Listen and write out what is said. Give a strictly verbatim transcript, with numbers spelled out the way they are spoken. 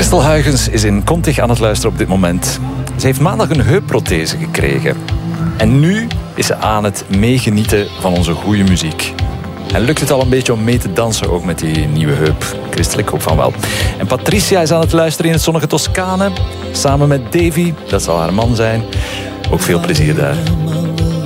Christel Huygens is in Contig aan het luisteren op dit moment. Ze heeft maandag een heupprothese gekregen. En nu is ze aan het meegenieten van onze goede muziek. En lukt het al een beetje om mee te dansen, ook met die nieuwe heup? Christel, ik hoop van wel. En Patricia is aan het luisteren in het zonnige Toscane. Samen met Davy, dat zal haar man zijn. Ook veel plezier daar.